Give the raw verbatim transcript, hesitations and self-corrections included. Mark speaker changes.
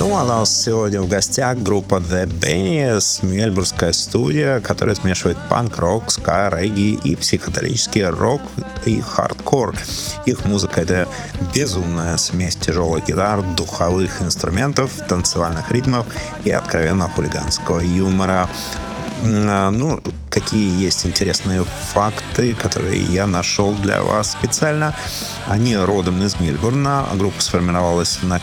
Speaker 1: Ну, а у нас сегодня в гостях группа The Bennies, мельбурнская студия, которая смешивает панк-рок, ска, регги и психоделический рок и хардкор. Их музыка — это безумная смесь тяжелых гитар, духовых инструментов, танцевальных ритмов и откровенно хулиганского юмора. Ну, какие есть интересные факты, которые я нашел для вас специально. Они родом из Мельбурна. Группа сформировалась на